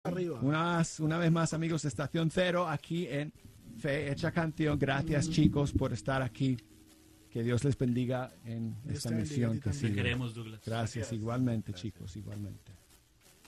arriba. Una vez más, amigos de Estación Cero, aquí en Fe Hecha Canción. Gracias, chicos, por estar aquí. Que Dios les bendiga en esta misión que Te sigue. queremos, Douglas. Gracias, igualmente, chicos, igualmente.